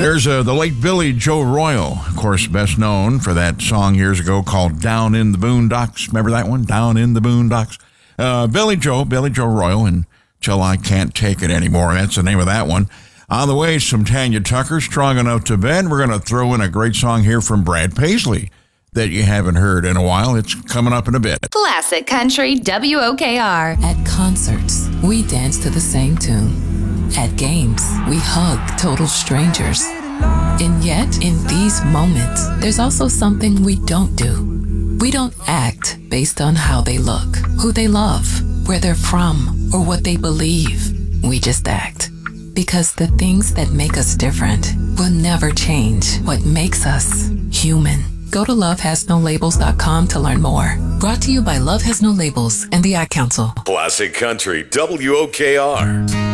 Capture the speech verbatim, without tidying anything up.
There's uh, the late Billy Joe Royal, of course, best known for that song years ago called Down in the Boondocks. Remember that one? Down in the Boondocks. Uh, Billy Joe, Billy Joe Royal, and Till I Can't Take It Anymore. That's the name of that one. On the way, some Tanya Tucker, Strong Enough to Bend. We're going to throw in a great song here from Brad Paisley that you haven't heard in a while. It's coming up in a bit. Classic Country W O K R. At concerts, we dance to the same tune. At games, we hug total strangers. And yet, in these moments, there's also something we don't do. We don't act based on how they look, who they love, where they're from, or what they believe. We just act. Because the things that make us different will never change what makes us human. Go to love has no labels dot com to learn more. Brought to you by Love Has No Labels and the Ad Council. Classic Country W O K R.